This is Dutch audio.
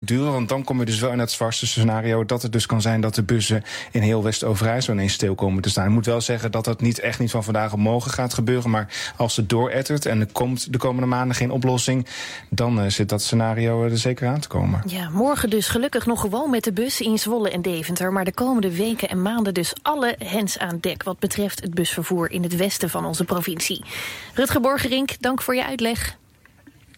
duren. Want dan kom je dus wel in het zwartste scenario dat het dus kan zijn dat de bussen in heel West-Overijssel ineens stil komen te staan. Ik moet wel zeggen dat dat echt niet van vandaag op morgen gaat gebeuren. Maar als het doorettert en er komt de komende maanden geen oplossing, dan zit dat scenario er zeker aan te komen. Ja, morgen dus gelukkig nog gewoon met de bus in Zwolle en Deventer. Maar de komende weken en maanden dus alle hens aan dek wat betreft het busvervoer in het westen van onze provincie. Rutger Borgerink, dank voor je uitleg.